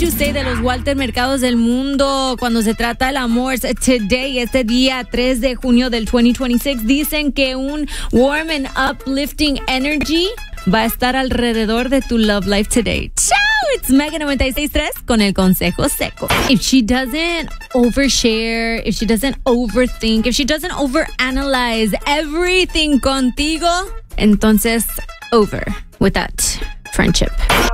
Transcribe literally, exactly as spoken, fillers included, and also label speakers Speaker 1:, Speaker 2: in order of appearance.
Speaker 1: Tuesday de los Walter Mercados del mundo cuando se trata del amor. Today, este día tres de junio del veinte veintiséis, dicen que un warm and uplifting energy va a estar alrededor de tu love life today. ¡Chao! It's Mega noventa y seis punto tres con el consejo seco. If she doesn't overshare, if she doesn't overthink, if she doesn't overanalyze everything contigo, entonces over with that friendship.